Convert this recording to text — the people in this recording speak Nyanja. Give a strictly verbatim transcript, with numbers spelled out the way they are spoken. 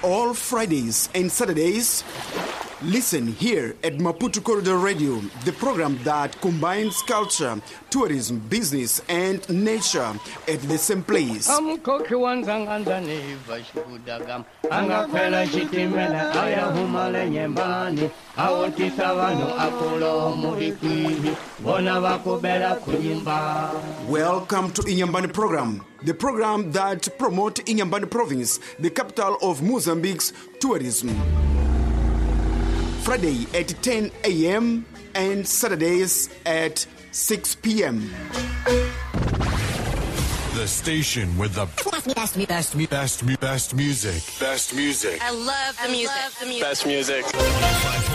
all Fridays and Saturdays. Listen here at Maputo Corridor Radio, the program that combines culture, tourism, business, and nature at the same place. Welcome to Inyambani program, the program that promotes Inyambani province, the capital of Mozambique's tourism. Friday at ten a.m. and Saturdays at six p.m. The station with the best, best, best, best, best music. Best music. I love the music. Best music.